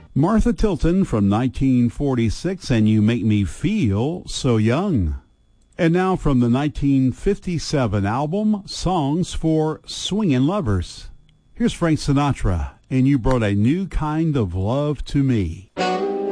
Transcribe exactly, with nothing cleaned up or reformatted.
Martha Tilton from nineteen forty-six, and You Make Me Feel So Young. And now from the nineteen fifty-seven album, Songs for Swingin' Lovers. Here's Frank Sinatra, and You Brought a New Kind of Love to Me.